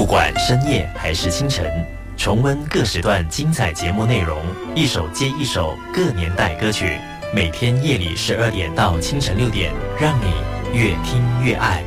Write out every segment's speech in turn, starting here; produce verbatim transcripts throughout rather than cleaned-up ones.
管深夜还是清晨，重温各时段精彩节目内容，一首接一首各年代歌曲，每天夜里十二点到清晨六点，让你越听越爱。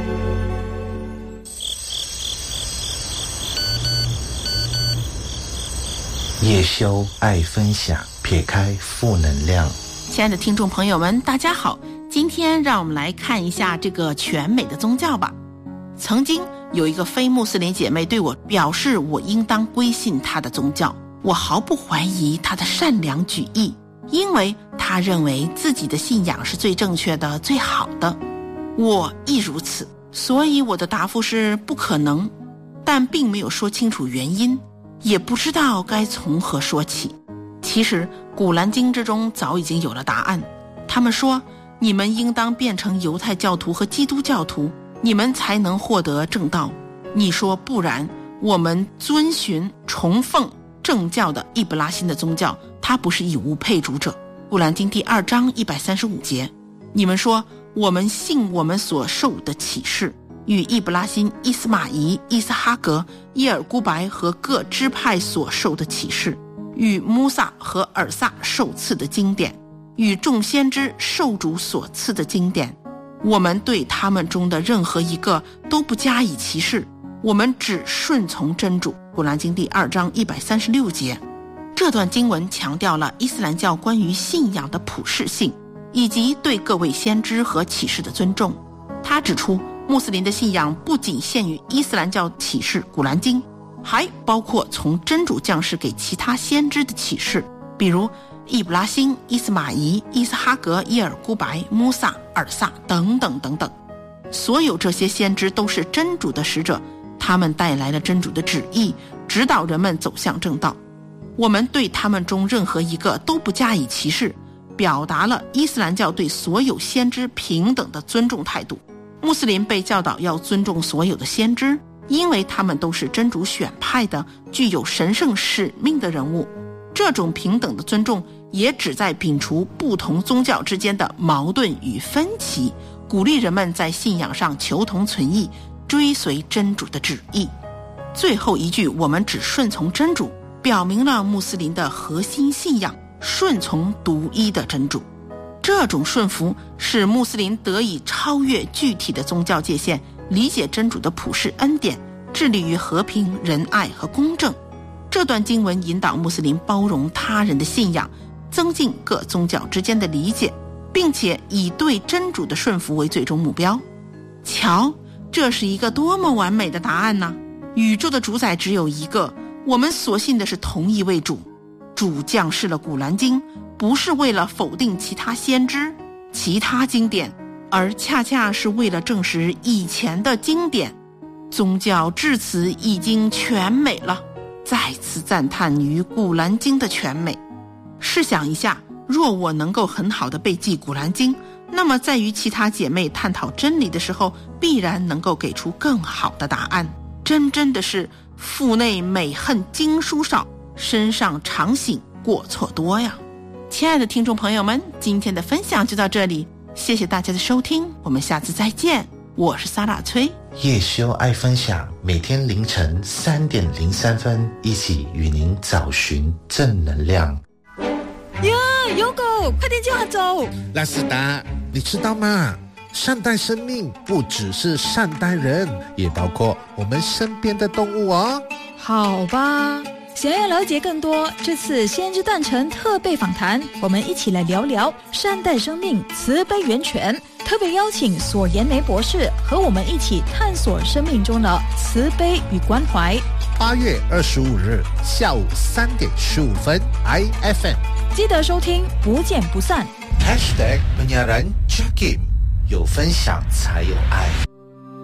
叶修爱分享，撇开负能量。 亲爱的听众朋友们，大家好，今天让我们来看一下这个全美的宗教吧。曾经有一个非穆斯林姐妹对我表示，我应当归信她的宗教，我毫不怀疑她的善良举意，因为她认为自己的信仰是最正确的、最好的。我亦如此，所以我的答复是不可能，但并没有说清楚原因，也不知道该从何说起。其实古兰经之中早已经有了答案，他们说，你们应当变成犹太教徒和基督教徒，你们才能获得正道。你说不然，我们遵循崇奉正教的易卜拉欣的宗教，他不是一无配主者。古兰经第二章一百三十五节，你们说我们信我们所受的启示，与易卜拉欣、伊斯玛仪、伊斯哈格、耶尔孤白和各支派所受的启示，与穆萨和尔萨受赐的经典，与众先知受主所赐的经典，我们对他们中的任何一个都不加以歧视，我们只顺从真主。古兰经第二章一百三十六节。这段经文强调了伊斯兰教关于信仰的普世性，以及对各位先知和启示的尊重。他指出，穆斯林的信仰不仅限于伊斯兰教启示古兰经，还包括从真主降世给其他先知的启示，比如易卜拉欣、伊斯玛仪、伊斯哈格、耶尔孤白、穆萨、尔萨等等等等。所有这些先知都是真主的使者，他们带来了真主的旨意，指导人们走向正道。我们对他们中任何一个都不加以歧视，表达了伊斯兰教对所有先知平等的尊重态度。穆斯林被教导要尊重所有的先知，因为他们都是真主选派的、具有神圣使命的人物。这种平等的尊重也旨在摒除不同宗教之间的矛盾与分歧，鼓励人们在信仰上求同存异，追随真主的旨意。最后一句，我们只顺从真主，表明了穆斯林的核心信仰，顺从独一的真主。这种顺服使穆斯林得以超越具体的宗教界限，理解真主的普世恩典，致力于和平、仁爱和公正。这段经文引导穆斯林包容他人的信仰，增进各宗教之间的理解，并且以对真主的顺服为最终目标。瞧，这是一个多么完美的答案呢！宇宙的主宰只有一个，我们所信的是同一位主。主降世了古兰经，不是为了否定其他先知、其他经典，而恰恰是为了证实以前的经典。宗教至此已经全美了，再次赞叹于古兰经的全美。试想一下，若我能够很好地背记古兰经，那么在与其他姐妹探讨真理的时候，必然能够给出更好的答案。真真的是腹内美恨经书少，身上常省过错多呀。亲爱的听众朋友们，今天的分享就到这里，谢谢大家的收听，我们下次再见。我是萨拉崔。 叶修爱分享，每天凌晨三点零三分，一起与您找寻正能量。 呀，有狗，快点叫它走！ 拉斯达，你知道吗？善待生命不只是善待人，也包括我们身边的动物哦。 好吧，想要了解更多，这次先知诞辰特备访谈，我们一起来聊聊善待生命，慈悲源泉。特别邀请索颜梅博士和我们一起探索生命中的慈悲与关怀。 八月二十五日下午三点十五分 ，I F M 记得收听，不见不散。 Hashtag penyiaran Cikim，有分享才有爱。